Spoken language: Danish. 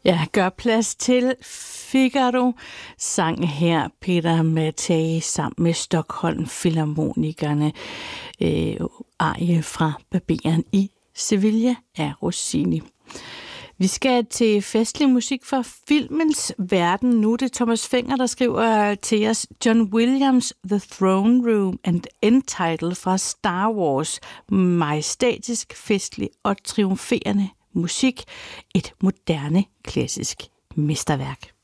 Ja, gør plads til Figaro, sang her Peter Mattei sammen med Stockholm Filharmonikerne, arie fra Barberen i Sevilla af Rossini. Vi skal til festlig musik fra filmens verden. Nu er det Thomas Fenger, der skriver til os John Williams' The Throne Room and End Title fra Star Wars. Majestætisk, festlig og triumferende musik. Et moderne, klassisk mesterværk.